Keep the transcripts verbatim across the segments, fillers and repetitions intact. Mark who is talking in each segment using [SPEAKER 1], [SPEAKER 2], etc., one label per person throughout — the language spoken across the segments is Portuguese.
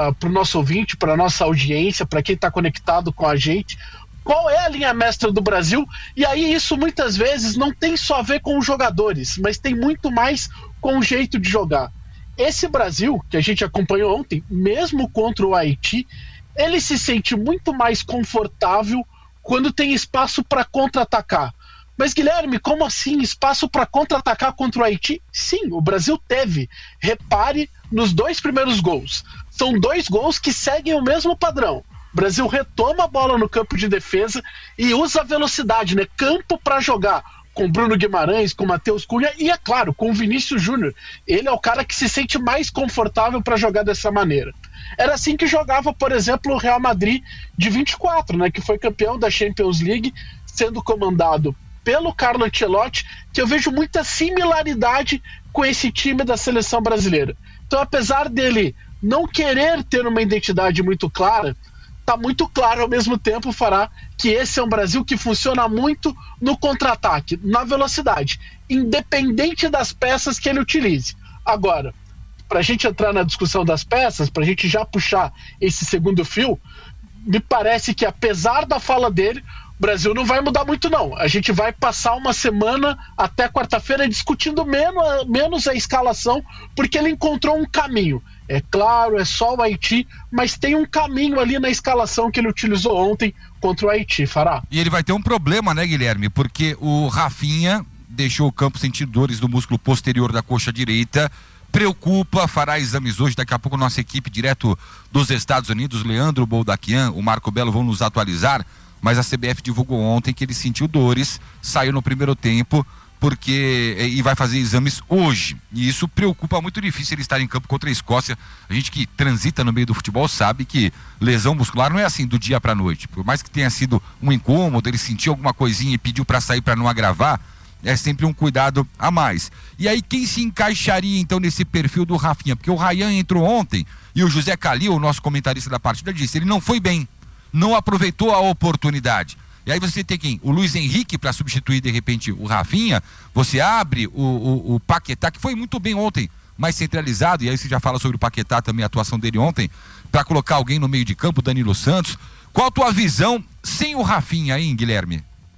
[SPEAKER 1] para o nosso ouvinte, para a nossa audiência, para quem está conectado com a gente, qual é a linha mestra do Brasil. E aí isso muitas vezes não tem só a ver com os jogadores, mas tem muito mais com o jeito de jogar. Esse Brasil, que a gente acompanhou ontem, mesmo contra o Haiti, ele se sente muito mais confortável quando tem espaço para contra-atacar. Mas, Guilherme, como assim espaço para contra-atacar contra o Haiti? Sim, o Brasil teve. Repare nos dois primeiros gols. São dois gols que seguem o mesmo padrão. O Brasil retoma a bola no campo de defesa e usa a velocidade, né? Campo para jogar, com Bruno Guimarães, com Matheus Cunha e, é claro, com o Vinícius Júnior. Ele é o cara que se sente mais confortável para jogar dessa maneira. Era assim que jogava, por exemplo, o Real Madrid de vinte e quatro, né? Que foi campeão da Champions League, sendo comandado pelo Carlo Ancelotti, que eu vejo muita similaridade com esse time da seleção brasileira. Então, apesar dele não querer ter uma identidade muito clara, tá muito claro ao mesmo tempo, Fará, que esse é um Brasil que funciona muito no contra-ataque, na velocidade, independente das peças que ele utilize. Agora, para a gente entrar na discussão das peças, para a gente já puxar esse segundo fio, me parece que apesar da fala dele, o Brasil não vai mudar muito não. A gente vai passar uma semana até quarta-feira discutindo menos, menos a escalação, porque ele encontrou um caminho. É claro, é só o Haiti, mas tem um caminho ali na escalação que ele utilizou ontem contra o Haiti, Fará.
[SPEAKER 2] E ele vai ter um problema, né, Guilherme? Porque o Rafinha deixou o campo sentindo dores do músculo posterior da coxa direita, preocupa, fará exames hoje, daqui a pouco nossa equipe direto dos Estados Unidos, Leandro Boldaquian, o Marco Belo vão nos atualizar, mas a C B F divulgou ontem que ele sentiu dores, saiu no primeiro tempo, porque e vai fazer exames hoje, e isso preocupa, muito difícil ele estar em campo contra a Escócia. A gente que transita no meio do futebol sabe que lesão muscular não é assim do dia para a noite, por mais que tenha sido um incômodo, ele sentiu alguma coisinha e pediu para sair para não agravar, é sempre um cuidado a mais. E aí quem se encaixaria então nesse perfil do Rafinha? Porque o Ryan entrou ontem e o José Calil, o nosso comentarista da partida, disse, ele não foi bem, não aproveitou a oportunidade. E aí você tem quem? O Luiz Henrique para substituir de repente o Rafinha, você abre o, o, o Paquetá, que foi muito bem ontem, mais centralizado, e aí você já fala sobre o Paquetá também, a atuação dele ontem, para colocar alguém no meio de campo, Danilo Santos. Qual a tua visão sem o Rafinha aí, Guilherme?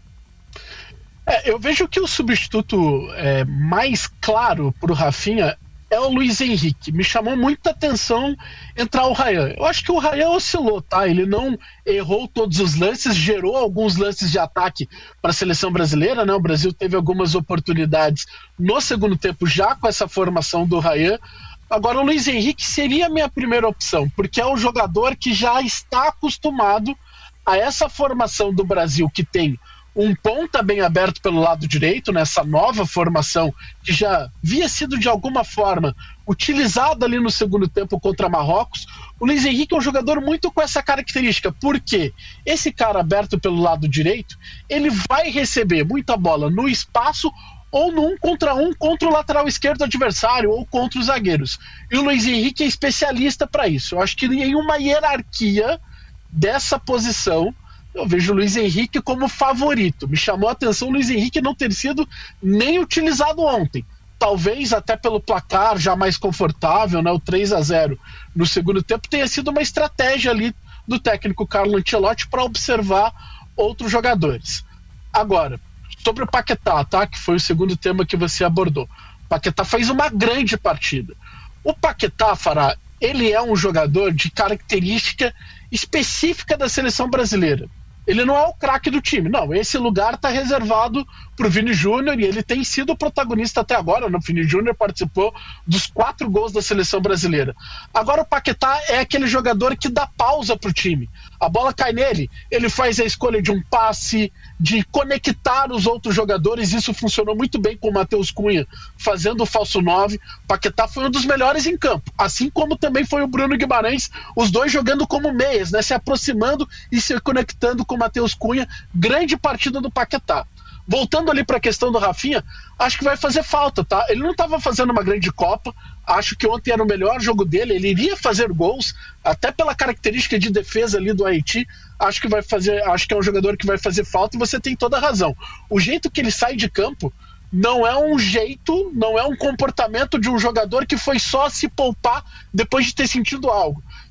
[SPEAKER 1] É, eu vejo que o substituto é, mais claro para o Rafinha é o Luiz Henrique. Me chamou muita atenção entrar o Ryan. Eu acho que o Ryan oscilou, tá? Ele não errou todos os lances, gerou alguns lances de ataque para a seleção brasileira, né? O Brasil teve algumas oportunidades no segundo tempo já com essa formação do Ryan. Agora o Luiz Henrique seria a minha primeira opção, porque é um jogador que já está acostumado a essa formação do Brasil, que tem um ponta bem aberto pelo lado direito, nessa nova formação que já havia sido de alguma forma utilizada ali no segundo tempo contra Marrocos. O Luiz Henrique é um jogador muito com essa característica, porque esse cara aberto pelo lado direito, ele vai receber muita bola no espaço ou no um contra um contra o lateral esquerdo adversário ou contra os zagueiros. E o Luiz Henrique é especialista para isso. Eu acho que em uma hierarquia dessa posição, eu vejo o Luiz Henrique como favorito. Me chamou a atenção o Luiz Henrique não ter sido nem utilizado ontem. Talvez até pelo placar já mais confortável, né, o três a zero no segundo tempo, tenha sido uma estratégia ali do técnico Carlo Ancelotti para observar outros jogadores. Agora, sobre o Paquetá, tá, que foi o segundo tema que você abordou. O Paquetá fez uma grande partida. O Paquetá, Fará, ele é um jogador de característica específica da seleção brasileira. Ele não é o craque do time, não, esse lugar está reservado para o Vini Júnior e ele tem sido o protagonista até agora, né? O Vini Júnior participou dos quatro gols da seleção brasileira. Agora o Paquetá é aquele jogador que dá pausa para o time, a bola cai nele, ele faz a escolha de um passe, de conectar os outros jogadores, isso funcionou muito bem com o Matheus Cunha fazendo o falso nove. O Paquetá foi um dos melhores em campo, assim como também foi o Bruno Guimarães, os dois jogando como meias, né? Se aproximando e se conectando com o Matheus Cunha. Grande partida do Paquetá. Voltando ali para a questão do Rafinha, acho que vai fazer falta, tá? Ele não estava fazendo uma grande Copa, acho que ontem era o melhor jogo dele, ele iria fazer gols, até pela característica de defesa ali do Haiti, acho que vai fazer, acho que é um jogador que vai fazer falta, e você tem toda a razão. O jeito que ele sai de campo não é um jeito, não é um comportamento de um jogador que foi só se poupar depois de ter sentido algo.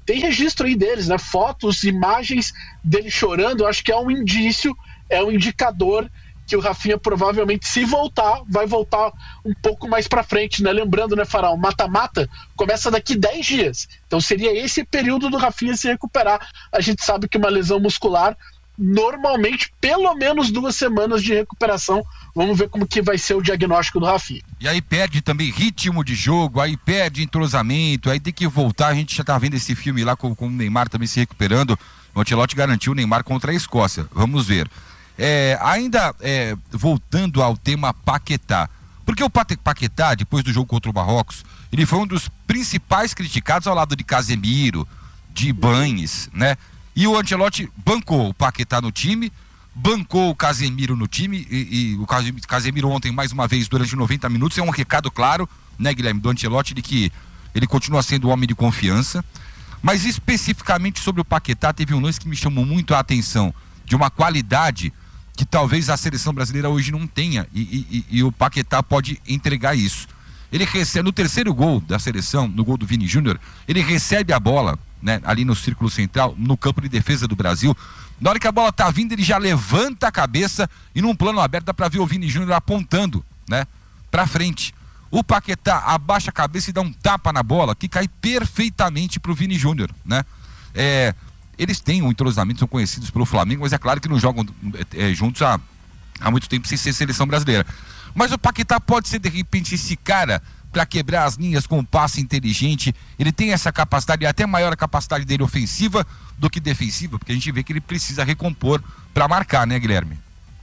[SPEAKER 1] tem registro aí deles, né? Fotos, imagens dele chorando, eu acho que é um indício, é um indicador que o Rafinha provavelmente, se voltar, vai voltar um pouco mais pra frente, né? Lembrando, né, Farol, mata-mata começa daqui dez dias. Então seria esse período do Rafinha se recuperar. A gente sabe que uma lesão muscular, normalmente, pelo menos duas semanas de recuperação. Vamos ver como que vai ser o diagnóstico do Rafinha.
[SPEAKER 2] E aí perde também ritmo de jogo, aí perde entrosamento, aí tem que voltar. A gente já tá vendo esse filme lá com, com o Neymar também se recuperando. O Ancelotti garantiu o Neymar contra a Escócia. Vamos ver. É, ainda é, voltando ao tema Paquetá, porque o Paquetá, depois do jogo contra o Marrocos, ele foi um dos principais criticados ao lado de Casemiro, de Ibañez, né? E o Ancelotti bancou o Paquetá no time, bancou o Casemiro no time, e, e o Casemiro ontem, mais uma vez, durante noventa minutos, é um recado claro, né, Guilherme, do Ancelotti, de que ele continua sendo um homem de confiança. Mas especificamente sobre o Paquetá, teve um lance que me chamou muito a atenção, de uma qualidade que talvez a seleção brasileira hoje não tenha, e, e, e o Paquetá pode entregar isso. Ele recebe, no terceiro gol da seleção, no gol do Vini Júnior, ele recebe a bola, né, ali no círculo central, no campo de defesa do Brasil. Na hora que a bola tá vindo, ele já levanta a cabeça e num plano aberto dá pra ver o Vini Júnior apontando, né, pra frente. O Paquetá abaixa a cabeça e dá um tapa na bola que cai perfeitamente pro Vini Júnior, né? É... Eles têm um entrosamento, são conhecidos pelo Flamengo, mas é claro que não jogam é, juntos há, há muito tempo sem ser seleção brasileira. Mas o Paquetá pode ser, de repente, esse cara para quebrar as linhas com um passe inteligente. Ele tem essa capacidade, até maior a capacidade dele ofensiva do que defensiva, porque a gente vê que ele precisa recompor para marcar, né, Guilherme?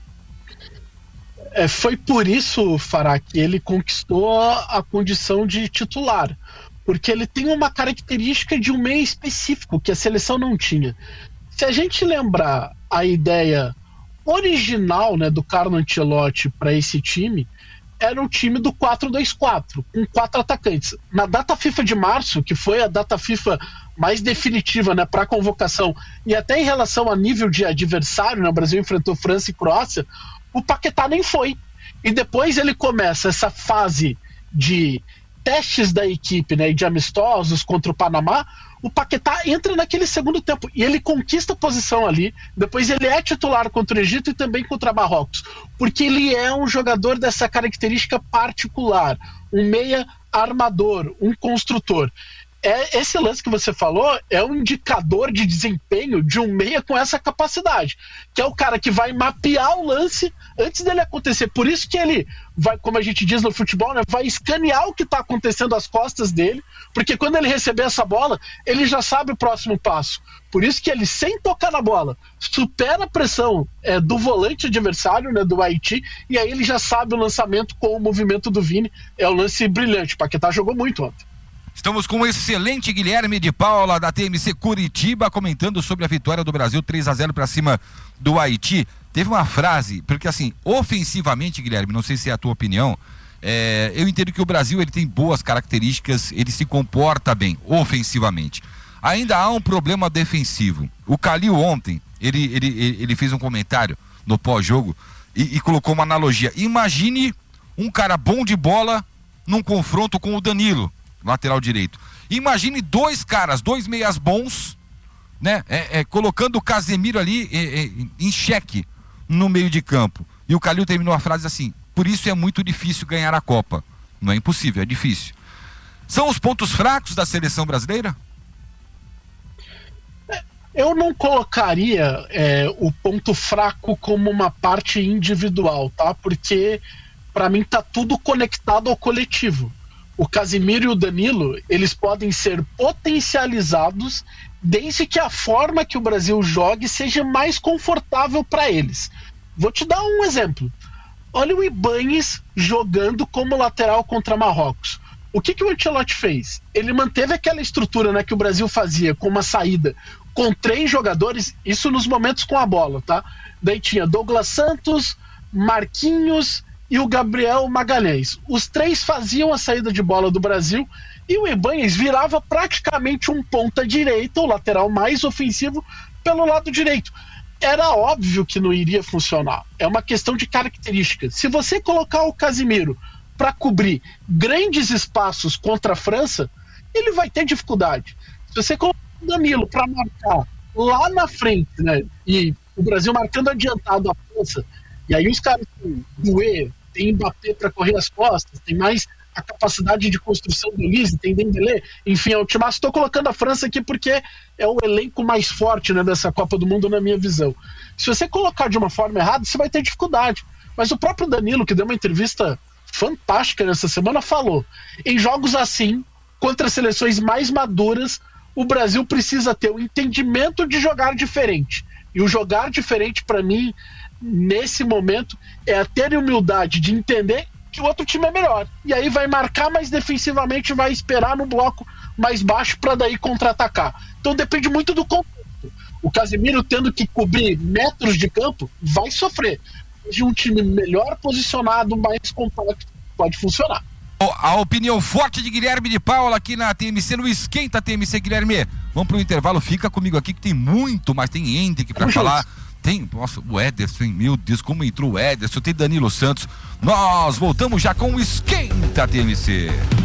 [SPEAKER 1] É, foi por isso, Fará, que ele conquistou a condição de titular. Porque ele tem uma característica de um meio específico que a seleção não tinha. Se a gente lembrar a ideia original, né, do Carlo Ancelotti para esse time, era um time do quatro dois quatro, com quatro atacantes. Na data FIFA de março, que foi a data FIFA mais definitiva, né, para a convocação, e até em relação a nível de adversário, né, o Brasil enfrentou França e Croácia, o Paquetá nem foi. E depois ele começa essa fase de testes da equipe, né, de amistosos contra o Panamá. O Paquetá entra naquele segundo tempo e ele conquista a posição ali. Depois ele é titular contra o Egito e também contra Marrocos, porque ele é um jogador dessa característica particular, um meia armador, um construtor. É, esse lance que você falou é um indicador de desempenho de um meia com essa capacidade, que é o cara que vai mapear o lance antes dele acontecer. Por isso que ele vai, como a gente diz no futebol, né, vai escanear o que está acontecendo às costas dele, porque quando ele receber essa bola, ele já sabe o próximo passo. Por isso que ele, sem tocar na bola, supera a pressão é, do volante adversário, né, do Haiti, e aí ele já sabe o lançamento com o movimento do Vini. É um lance brilhante. O Paquetá jogou muito ontem.
[SPEAKER 2] Estamos com o excelente Guilherme de Paula, da T M C Curitiba, comentando sobre a vitória do Brasil três a zero para cima do Haiti. Teve uma frase, porque assim, ofensivamente, Guilherme, não sei se é a tua opinião, é, eu entendo que o Brasil ele tem boas características, ele se comporta bem, ofensivamente. Ainda há um problema defensivo. O Calil ontem, ele, ele, ele fez um comentário no pós-jogo e, e colocou uma analogia. Imagine um cara bom de bola num confronto com o Danilo, lateral direito. Imagine dois caras, dois meias bons, né? É, é, colocando o Casemiro ali é, é, em xeque no meio de campo. E o Calil terminou a frase assim: por isso é muito difícil ganhar a Copa. Não é impossível, é difícil. São os pontos fracos da seleção brasileira?
[SPEAKER 1] Eu não colocaria é, o ponto fraco como uma parte individual, tá? Porque para mim tá tudo conectado ao coletivo. O Casemiro e o Danilo, eles podem ser potencializados desde que a forma que o Brasil jogue seja mais confortável para eles. Vou te dar um exemplo. Olha o Ibañez jogando como lateral contra Marrocos. O que, que o Ancelotti fez? Ele manteve aquela estrutura, né, que o Brasil fazia com uma saída com três jogadores, isso nos momentos com a bola, tá? Daí tinha Douglas Santos, Marquinhos e o Gabriel Magalhães. Os três faziam a saída de bola do Brasil e o Ibañez virava praticamente um ponta direita, o lateral mais ofensivo, pelo lado direito. Era óbvio que não iria funcionar. É uma questão de características. Se você colocar o Casemiro para cobrir grandes espaços contra a França, ele vai ter dificuldade. Se você colocar Danilo para marcar lá na frente, né? E o Brasil marcando adiantado a França, e aí os caras têm Doué, tem Mbappé para correr as costas, tem mais a capacidade de construção do Olise, tem Dembélé, enfim, é o timaço. Estou colocando a França aqui porque é o elenco mais forte, né, dessa Copa do Mundo, na minha visão. Se você colocar de uma forma errada, você vai ter dificuldade. Mas o próprio Danilo, que deu uma entrevista fantástica nessa semana, falou: em jogos assim, contra seleções mais maduras, o Brasil precisa ter o entendimento de jogar diferente. E o jogar diferente, para mim, nesse momento, é a ter humildade de entender que o outro time é melhor. E aí vai marcar mais defensivamente, vai esperar no bloco mais baixo para daí contra-atacar. Então depende muito do contexto. O Casemiro, tendo que cobrir metros de campo, vai sofrer. De um time melhor posicionado, mais compacto, pode funcionar.
[SPEAKER 2] A opinião forte de Guilherme de Paula aqui na T M C, no Esquenta T M C. Guilherme, vamos pro intervalo, fica comigo aqui que tem muito, mas tem Hendrick pra falar. Tem, nossa, o Ederson, meu Deus, como entrou o Ederson, tem Danilo Santos. Nós voltamos já com o Esquenta T M C.